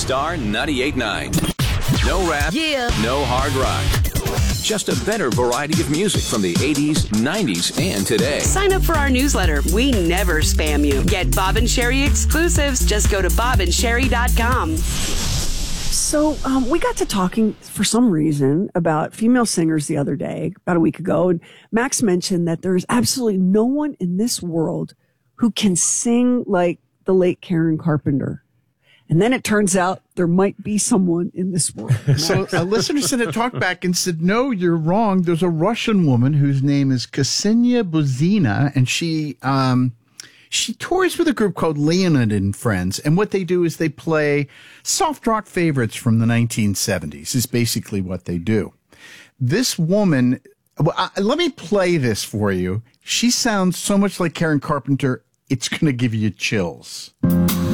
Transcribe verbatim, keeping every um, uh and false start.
Star ninety-eight point nine. No rap, Yeah. no hard rock. Just a better variety of music from the eighties, nineties, and today. Sign up for our newsletter. We never spam you. Get Bob and Sherry exclusives. Just go to bob and sherry dot com. So um, we got to talking for some reason about female singers the other day, about a week ago. And Max mentioned that there's absolutely no one in this world who can sing like the late Karen Carpenter. And then it turns out there might be someone in this world. So a listener sent a talk back and said, no, you're wrong. There's a Russian woman whose name is Ksenia Buzina, and she um, she tours with a group called Leonid and Friends. And what they do is they play soft rock favorites from the nineteen seventies is basically what they do. This woman, well, I, let me play this for you. She sounds so much like Karen Carpenter, it's going to give you chills.